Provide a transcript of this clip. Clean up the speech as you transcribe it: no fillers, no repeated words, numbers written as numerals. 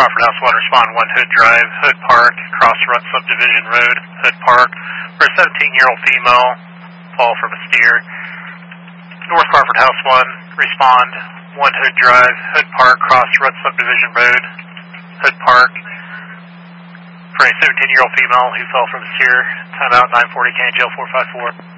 Crawford House 1, respond 1 Hood Drive, Hood Park, Cross Rut Subdivision Road, Hood Park, for a 17-year-old female, fall from a steer. North Crawford House 1, respond 1 Hood Drive, Hood Park, Cross Rut Subdivision Road, Hood Park, for a 17-year-old female who fell from a steer. Timeout 940, KHL 454.